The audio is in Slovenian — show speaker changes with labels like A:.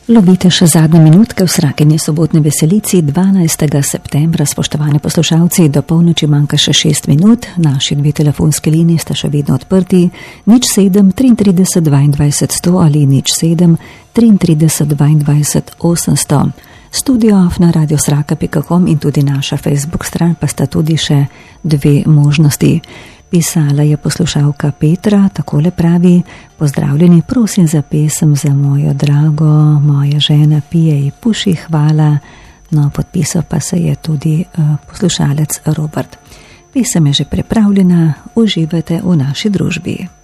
A: Lovite še zadnje minutke v Srakinji sobotni veselici 12. septembra. Spoštovani poslušalci, do polnoči manjka še 6 minut. Naši dve telefonski liniji sta še vedno odprti. 07 33 22 100 ali 07 33 22 800. Studio na radiosraka.com in tudi naša Facebook stran pa sta tudi še dve možnosti. Pisala je poslušalka Petra, takole pravi: pozdravljeni, prosim za pesem za mojo drago, moja žena pije in puši, hvala. No, podpisal pa se je tudi poslušalec Robert. Pesem je že pripravljena, uživajte v naši družbi.